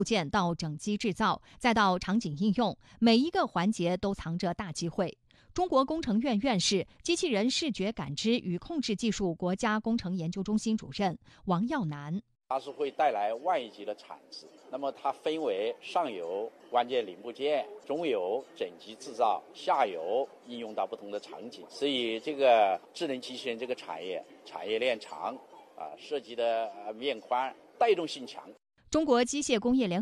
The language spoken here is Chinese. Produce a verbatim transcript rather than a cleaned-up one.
部件到整机制造，再到场景应用，每一个环节都藏着大机会。中国工程院院士、机器人视觉感知与控制技术国家工程研究中心主任王耀南。 它是会带来万亿级的产值。那么它分为上游关键零部件、中游整机制造、下游应用到不同的场景。所以这个智能机器人这个产业产业链长啊，涉及的面宽，带动性强。 中国机械工业联